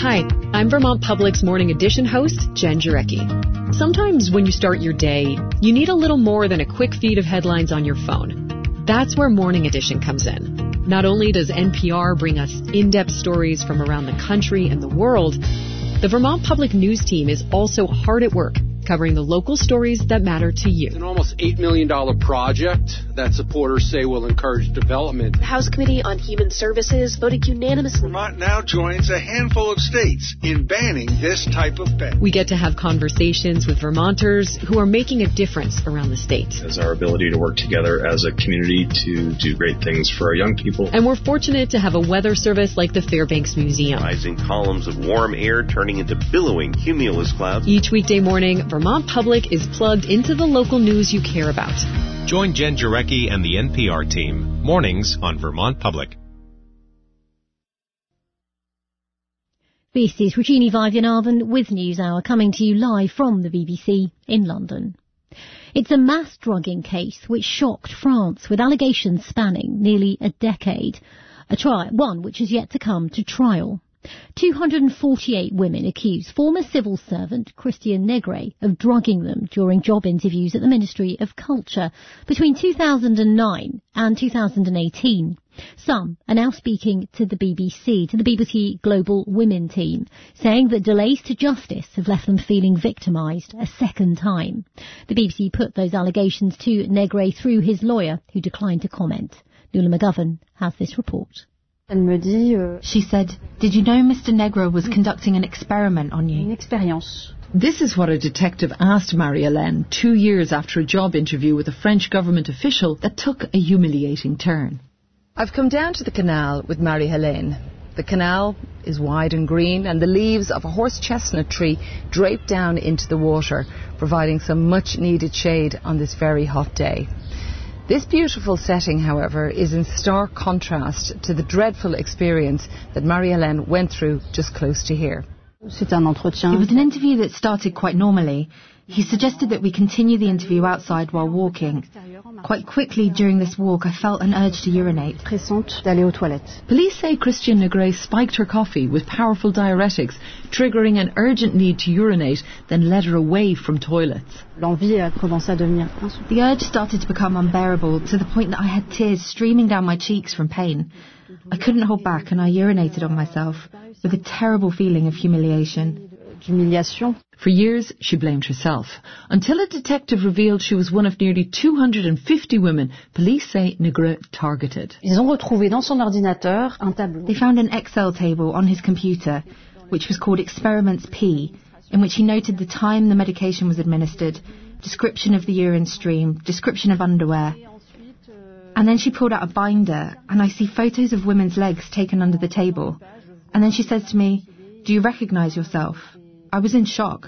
Hi, I'm Vermont Public's Morning Edition host, Jen Jarecki. Sometimes when you start your day, you need a little more than a quick feed of headlines on your phone. That's where Morning Edition comes in. Not only does NPR bring us in-depth stories from around the country and the world, the Vermont Public News team is also hard at work covering the local stories that matter to you. It's an almost $8 million project that supporters say will encourage development. The House Committee on Human Services voted unanimously. Vermont now joins a handful of states in banning this type of pet. We get to have conversations with Vermonters who are making a difference around the state. It's our ability to work together as a community to do great things for our young people. And we're fortunate to have a weather service like the Fairbanks Museum. Rising columns of warm air turning into billowing cumulus clouds. Each weekday morning, Vermont Public is plugged into the local news you care about. Join Jen Jarecki and the NPR team, mornings on Vermont Public. This is Regina Vaidyanathan with NewsHour coming to you live from the BBC in London. It's a mass drugging case which shocked France with allegations spanning nearly a decade. One which is yet to come to trial. 248 women accuse former civil servant Christian Negre of drugging them during job interviews at the Ministry of Culture between 2009 and 2018. Some are now speaking to the BBC Global Women team, saying that delays to justice have left them feeling victimised a second time. The BBC put those allegations to Negre through his lawyer, who declined to comment. Nuala McGovern has this report. She said, "Did you know Mr. Negre was conducting an experiment on you?" This is what a detective asked Marie-Hélène 2 years after a job interview with a French government official that took a humiliating turn. I've come down to the canal with Marie-Hélène. The canal is wide and green, and the leaves of a horse chestnut tree drape down into the water, providing some much-needed shade on this very hot day. This beautiful setting, however, is in stark contrast to the dreadful experience that Marie-Hélène went through just close to here. It was an interview that started quite normally. He suggested that we continue the interview outside while walking. Quite quickly during this walk, I felt an urge to urinate. Police say Christian Negre spiked her coffee with powerful diuretics, triggering an urgent need to urinate, then led her away from toilets. The urge started to become unbearable to the point that I had tears streaming down my cheeks from pain. I couldn't hold back and I urinated on myself with a terrible feeling of humiliation. For years, she blamed herself, until a detective revealed she was one of nearly 250 women police say Negre targeted. They found an Excel table on his computer, which was called Experiments P, in which he noted the time the medication was administered, description of the urine stream, description of underwear. And then she pulled out a binder, and I see photos of women's legs taken under the table. And then she says to me, "Do you recognise yourself?" I was in shock.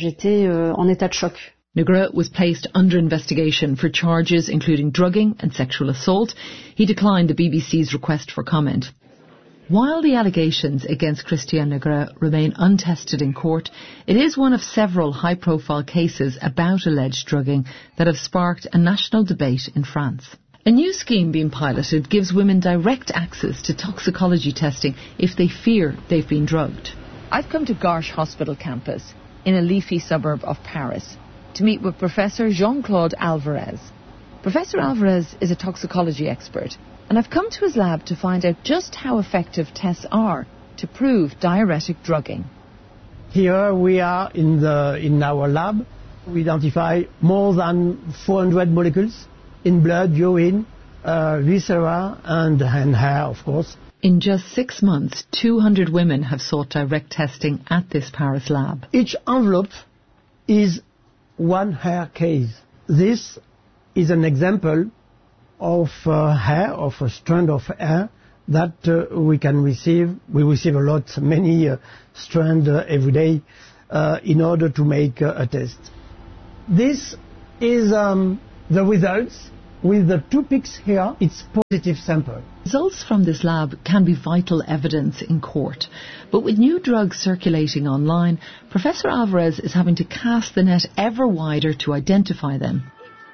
Negre was placed under investigation for charges including drugging and sexual assault. He declined the BBC's request for comment. While the allegations against Christian Negre remain untested in court, it is one of several high-profile cases about alleged drugging that have sparked a national debate in France. A new scheme being piloted gives women direct access to toxicology testing if they fear they've been drugged. I've come to Garches Hospital campus in a leafy suburb of Paris to meet with Professor Jean-Claude Alvarez. Professor Alvarez is a toxicology expert, and I've come to his lab to find out just how effective tests are to prove diuretic drugging. Here we are in our lab. We identify more than 400 molecules in blood, urine, viscera, and hair, of course. In just 6 months, 200 women have sought direct testing at this Paris lab. Each envelope is one hair case. This is an example of hair, of a strand of hair that we can receive. We receive many strands every day in order to make a test. This is the results. With the 2 peaks here, it's positive sample. Results from this lab can be vital evidence in court. But with new drugs circulating online, Professor Alvarez is having to cast the net ever wider to identify them.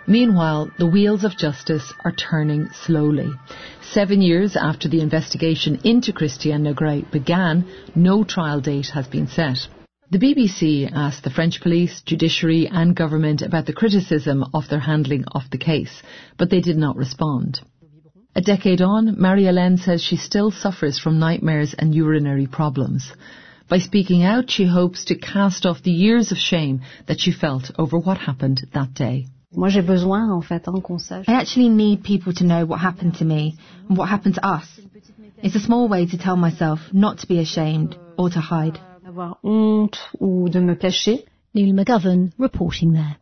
Meanwhile, the wheels of justice are turning slowly. 7 years after the investigation into Christiane Nogré began, no trial date has been set. The BBC asked the French police, judiciary and government about the criticism of their handling of the case, but they did not respond. A decade on, Marie-Hélène says she still suffers from nightmares and urinary problems. By speaking out, she hopes to cast off the years of shame that she felt over what happened that day. I actually need people to know what happened to me and what happened to us. It's a small way to tell myself not to be ashamed or to hide. Neil McGovern reporting there.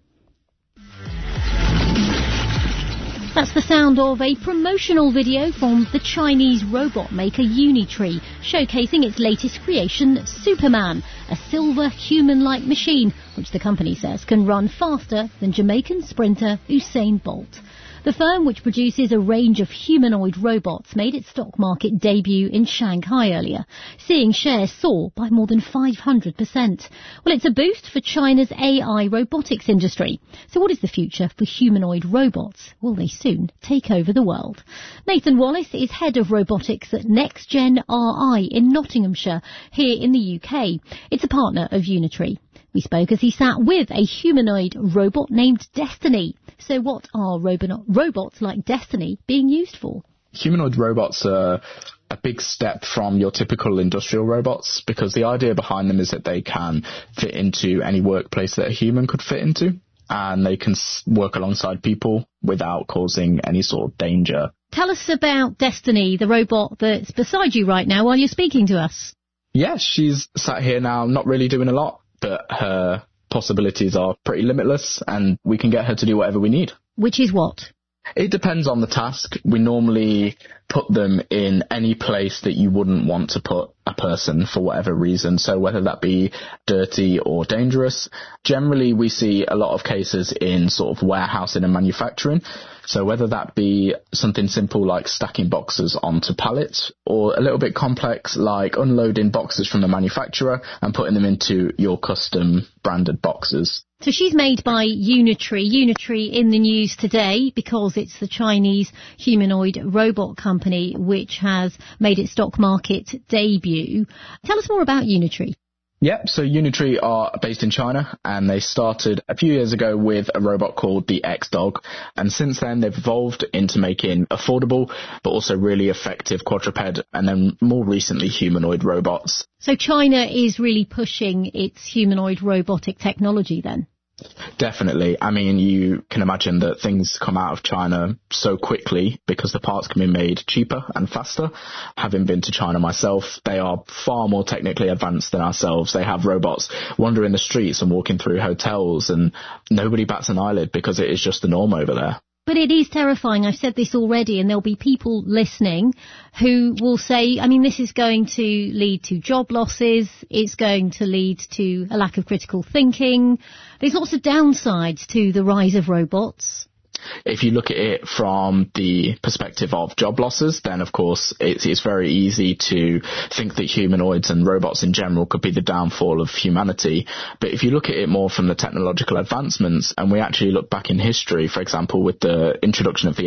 That's the sound of a promotional video from the Chinese robot maker Unitree, showcasing its latest creation, Superman, a silver human-like machine, which the company says can run faster than Jamaican sprinter Usain Bolt. The firm, which produces a range of humanoid robots, made its stock market debut in Shanghai earlier, seeing shares soar by more than 500%. Well, it's a boost for China's AI robotics industry. So what is the future for humanoid robots? Will they soon take over the world? Nathan Wallace is head of robotics at NextGen RI in Nottinghamshire, here in the UK. It's a partner of Unitree. We spoke as he sat with a humanoid robot named Destiny. So what are robots like Destiny being used for? Humanoid robots are a big step from your typical industrial robots, because the idea behind them is that they can fit into any workplace that a human could fit into, and they can work alongside people without causing any sort of danger. Tell us about Destiny, the robot that's beside you right now while you're speaking to us. Yes, she's sat here now, not really doing a lot, but her possibilities are pretty limitless, and we can get her to do whatever we need. Which is what? It depends on the task. We normally put them in any place that you wouldn't want to put a person for whatever reason. So whether that be dirty or dangerous. Generally, we see a lot of cases in sort of warehousing and manufacturing. So whether that be something simple like stacking boxes onto pallets, or a little bit complex like unloading boxes from the manufacturer and putting them into your custom branded boxes. So she's made by Unitree. Unitree in the news today because it's the Chinese humanoid robot company which has made its stock market debut. Tell us more about Unitree. Yep, so Unitree are based in China, and they started a few years ago with a robot called the X-Dog, and since then they've evolved into making affordable but also really effective quadruped and then more recently humanoid robots. So China is really pushing its humanoid robotic technology then? Definitely. I mean, you can imagine that things come out of China so quickly because the parts can be made cheaper and faster. Having been to China myself, they are far more technically advanced than ourselves. They have robots wandering the streets and walking through hotels, and nobody bats an eyelid because it is just the norm over there. But it is terrifying. I've said this already, and there'll be people listening who will say, I mean, this is going to lead to job losses. It's going to lead to a lack of critical thinking. There's lots of downsides to the rise of robots. If you look at it from the perspective of job losses, then of course it's very easy to think that humanoids and robots in general could be the downfall of humanity. But if you look at it more from the technological advancements, and we actually look back in history, for example, with the introduction of the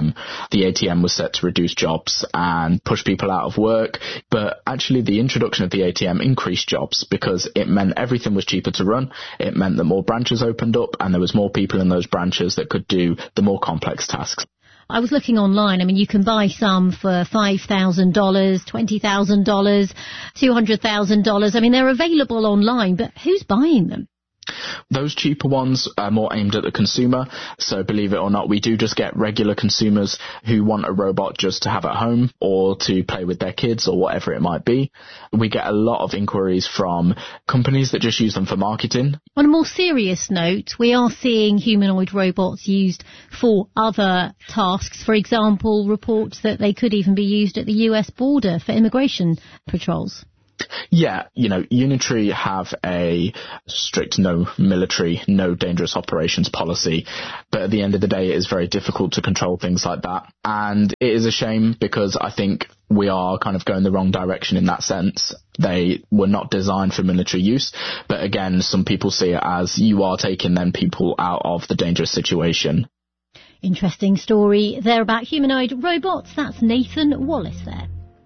ATM was set to reduce jobs and push people out of work. But actually the introduction of the ATM increased jobs because it meant everything was cheaper to run. It meant that more branches opened up and there was more people in those branches that could do the more complex tasks. I was looking online. I mean, you can buy some for $5,000, $20,000, $200,000. I mean, they're available online, but who's buying them? Those cheaper ones are more aimed at the consumer. So believe it or not, we do just get regular consumers who want a robot just to have at home or to play with their kids or whatever it might be. We get a lot of inquiries from companies that just use them for marketing. On a more serious note, we are seeing humanoid robots used for other tasks. For example, reports that they could even be used at the US border for immigration patrols. Yeah, Unitree have a strict no military, no dangerous operations policy. But at the end of the day, it is very difficult to control things like that. And it is a shame because I think we are kind of going the wrong direction in that sense. They were not designed for military use. But again, some people see it as you are taking then people out of the dangerous situation. Interesting story there about humanoid robots. That's Nathan Wallace there.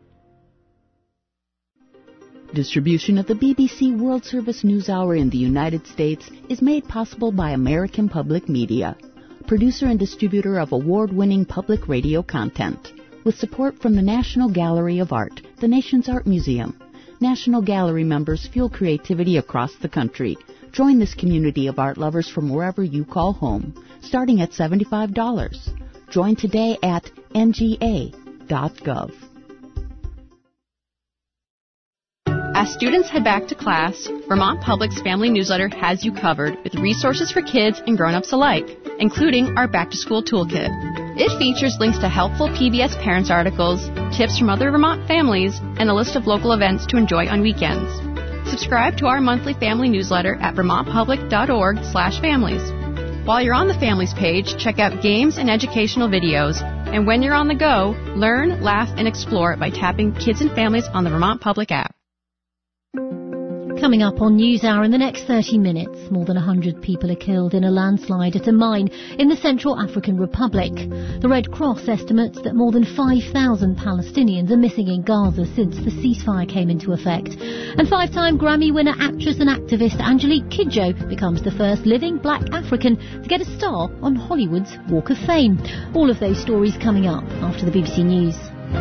Distribution of the BBC World Service News Hour in the United States is made possible by American Public Media, producer and distributor of award-winning public radio content, with support from the National Gallery of Art, the nation's art museum. National Gallery members fuel creativity across the country. Join this community of art lovers from wherever you call home, starting at $75. Join today at nga.gov. As students head back to class, Vermont Public's Family Newsletter has you covered with resources for kids and grown-ups alike, including our back-to-school toolkit. It features links to helpful PBS Parents articles, tips from other Vermont families, and a list of local events to enjoy on weekends. Subscribe to our monthly family newsletter at vermontpublic.org/families. While you're on the Families page, check out games and educational videos. And when you're on the go, learn, laugh, and explore by tapping Kids and Families on the Vermont Public app. Coming up on NewsHour in the next 30 minutes, more than 100 people are killed in a landslide at a mine in the Central African Republic. The Red Cross estimates that more than 5,000 Palestinians are missing in Gaza since the ceasefire came into effect. And five-time Grammy winner actress and activist Angelique Kidjo becomes the first living black African to get a star on Hollywood's Walk of Fame. All of those stories coming up after the BBC News.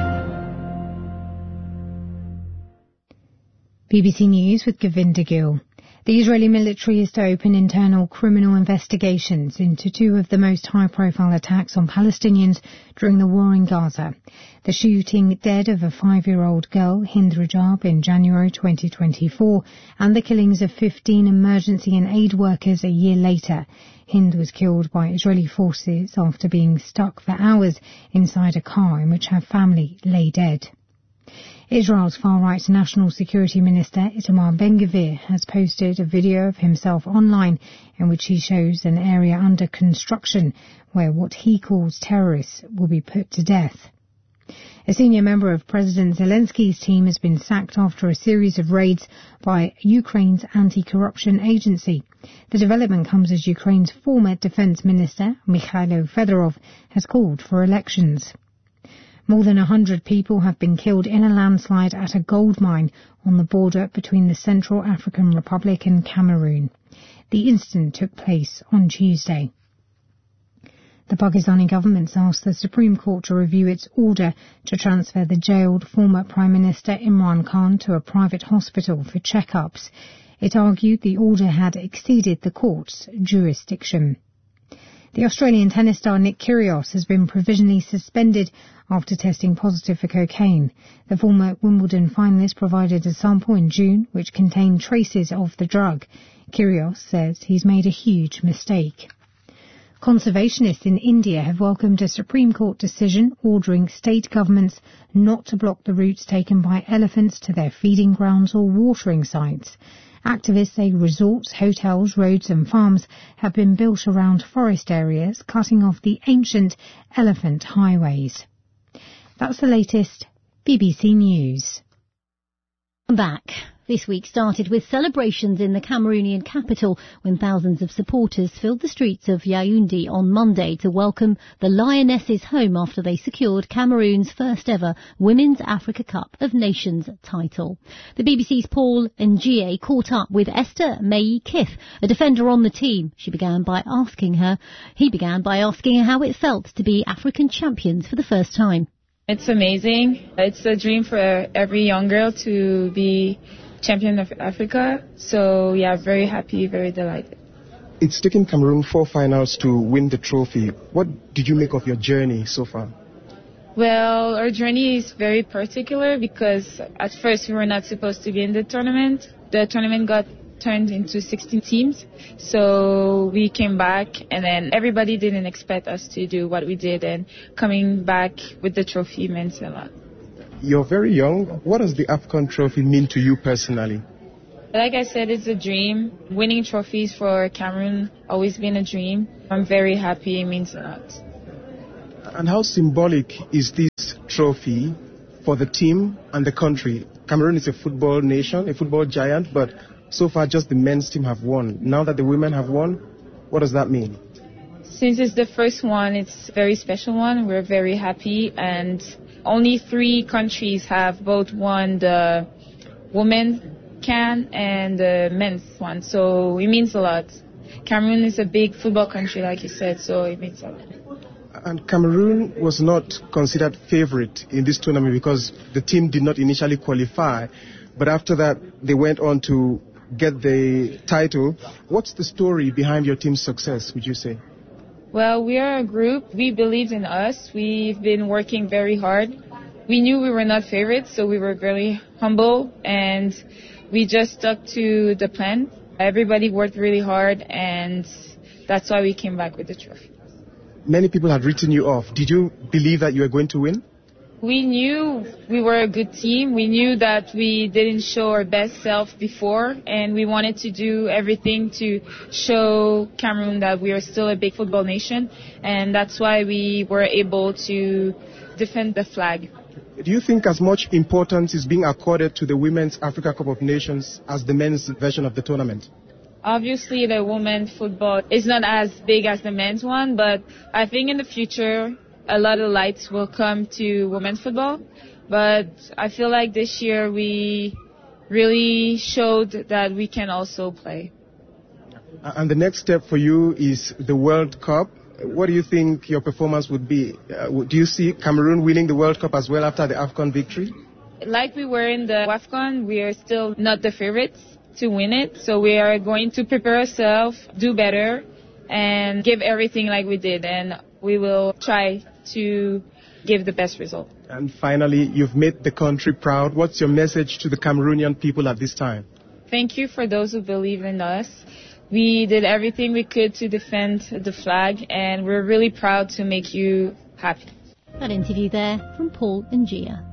BBC News with Govinda Gill. The Israeli military is to open internal criminal investigations into two of the most high-profile attacks on Palestinians during the war in Gaza. The shooting dead of a 5-year-old girl, Hind Rajab, in January 2024, and the killings of 15 emergency and aid workers a year later. Hind was killed by Israeli forces after being stuck for hours inside a car in which her family lay dead. Israel's far-right National Security Minister Itamar Ben-Gvir has posted a video of himself online in which he shows an area under construction where what he calls terrorists will be put to death. A senior member of President Zelensky's team has been sacked after a series of raids by Ukraine's anti-corruption agency. The development comes as Ukraine's former defense minister, Mikhailo Fedorov, has called for elections. More than 100 people have been killed in a landslide at a gold mine on the border between the Central African Republic and Cameroon. The incident took place on Tuesday. The Pakistani government's asked the Supreme Court to review its order to transfer the jailed former Prime Minister Imran Khan to a private hospital for checkups. It argued the order had exceeded the court's jurisdiction. The Australian tennis star Nick Kyrgios has been provisionally suspended after testing positive for cocaine. The former Wimbledon finalist provided a sample in June which contained traces of the drug. Kyrgios says he's made a huge mistake. Conservationists in India have welcomed a Supreme Court decision ordering state governments not to block the routes taken by elephants to their feeding grounds or watering sites. Activists say resorts, hotels, roads and farms have been built around forest areas, cutting off the ancient elephant highways. That's the latest BBC News. Back. This week started with celebrations in the Cameroonian capital when thousands of supporters filled the streets of Yaoundé on Monday to welcome the Lionesses home after they secured Cameroon's first ever Women's Africa Cup of Nations title. The BBC's Paul Ngie caught up with Esther May Kif, a defender on the team. He began by asking her how it felt to be African champions for the first time. It's amazing. It's a dream for every young girl to be champion of Africa. So, yeah, very happy, very delighted. It's taken Cameroon 4 finals to win the trophy. What did you make of your journey so far? Well, our journey is very particular because at first we were not supposed to be in the tournament. The tournament got turned into 16 teams. So we came back and then everybody didn't expect us to do what we did, and coming back with the trophy meant a lot. You're very young. What does the AFCON trophy mean to you personally? Like I said, it's a dream. Winning trophies for Cameroon always been a dream. I'm very happy. It means a lot. And how symbolic is this trophy for the team and the country? Cameroon is a football nation, a football giant, but so far just the men's team have won. Now that the women have won, what does that mean? Since it's the first one, it's a very special one. We're very happy, and only 3 countries have both won the women's CAN and the men's one, so it means a lot. Cameroon is a big football country, like you said, so it means a lot. And Cameroon was not considered favorite in this tournament because the team did not initially qualify, but after that they went on to get the title. What's the story behind your team's success, would you say? Well, we are a group. We believed in us. We've been working very hard. We knew we were not favorites, so we were very humble, and we just stuck to the plan. Everybody worked really hard, and that's why we came back with the trophy. Many people had written you off. Did you believe that you were going to win? We knew we were a good team. We knew that we didn't show our best self before, and we wanted to do everything to show Cameroon that we are still a big football nation, and that's why we were able to defend the flag. Do you think as much importance is being accorded to the Women's Africa Cup of Nations as the men's version of the tournament? Obviously, the women's football is not as big as the men's one, but I think in the future, a lot of lights will come to women's football. But I feel like this year we really showed that we can also play. And the next step for you is the World Cup. What do you think your performance would be? Do you see Cameroon winning the World Cup as well after the AFCON victory? Like we were in the AFCON, we are still not the favorites to win it. So we are going to prepare ourselves, do better, and give everything like we did. And we will try to give the best result. And finally, you've made the country proud. What's your message to the Cameroonian people at this time? Thank you for those who believe in us. We did everything we could to defend the flag, and we're really proud to make you happy. That interview there from Paul and Gia.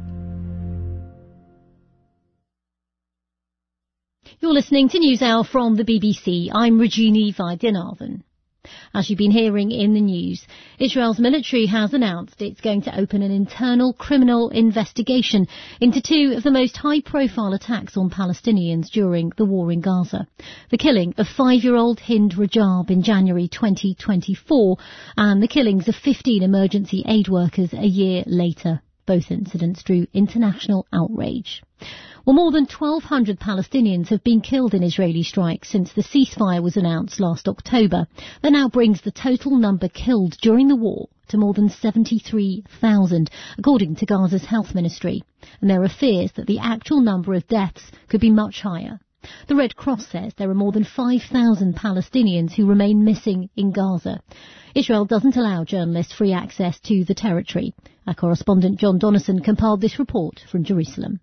You're listening to NewsHour from the BBC. I'm Regina Vaidyanathan. As you've been hearing in the news, Israel's military has announced it's going to open an internal criminal investigation into 2 of the most high-profile attacks on Palestinians during the war in Gaza. The killing of 5-year-old Hind Rajab in January 2024 and the killings of 15 emergency aid workers a year later. Both incidents drew international outrage. Well, more than 1,200 Palestinians have been killed in Israeli strikes since the ceasefire was announced last October. That now brings the total number killed during the war to more than 73,000, according to Gaza's health ministry. And there are fears that the actual number of deaths could be much higher. The Red Cross says there are more than 5,000 Palestinians who remain missing in Gaza. Israel doesn't allow journalists free access to the territory. Our correspondent John Donnison compiled this report from Jerusalem.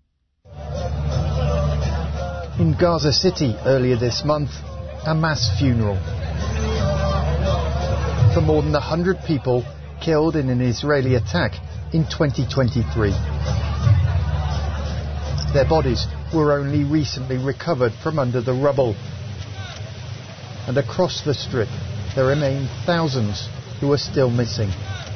In Gaza City earlier this month, a mass funeral for more than 100 people killed in an Israeli attack in 2023. Their bodies were only recently recovered from under the rubble. And across the strip, there remain thousands who are still missing.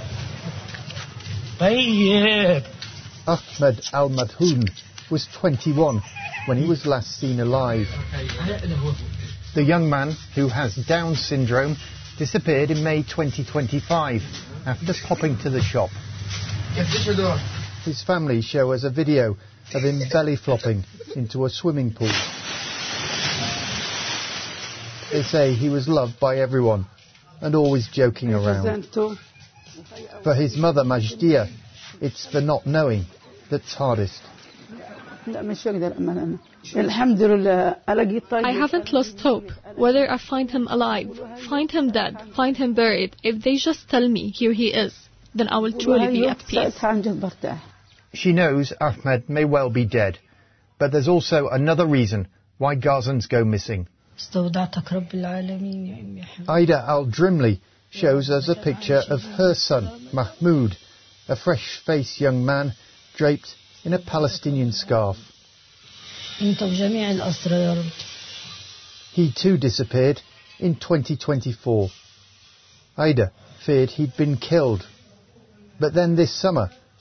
Ahmed Al-Madhoun was 21 when he was last seen alive. The young man, who has Down syndrome, disappeared in May 2025 after popping to the shop. His family show us a video of him belly flopping into a swimming pool. They say he was loved by everyone and always joking around. For his mother Majdia, it's the not knowing that's hardest. I haven't lost hope. Whether I find him alive, find him dead, find him buried, if they just tell me here he is, then I will truly be at peace. She knows Ahmed may well be dead, but there's also another reason why Gazans go missing. Aida Al-Drimli shows us a picture of her son, Mahmoud, a fresh-faced young man draped in a Palestinian scarf. He too disappeared in 2024. Aida feared he'd been killed. But then this summer,